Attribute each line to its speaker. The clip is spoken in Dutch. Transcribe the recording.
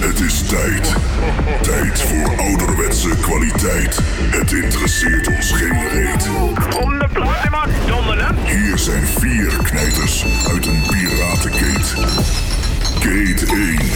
Speaker 1: Het is tijd. Tijd voor ouderwetse kwaliteit. Het interesseert ons geen reet.
Speaker 2: Om de plaat maar donderen.
Speaker 1: Hier zijn 4 knijters uit een piratenkeet. Keet 1.